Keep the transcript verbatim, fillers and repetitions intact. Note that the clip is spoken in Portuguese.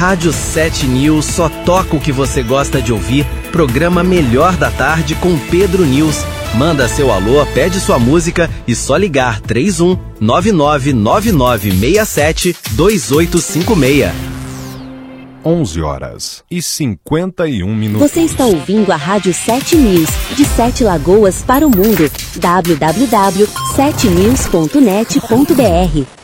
Rádio sete News só toca o que você gosta de ouvir. Programa Melhor da Tarde com Pedro News. Manda seu alô, pede sua música e só ligar três um nove nove nove nove seis sete dois oito cinco seis. onze horas e cinquenta e um minutos. Você está ouvindo a Rádio sete News, de Sete Lagoas para o mundo. w w w ponto sete news ponto net ponto b r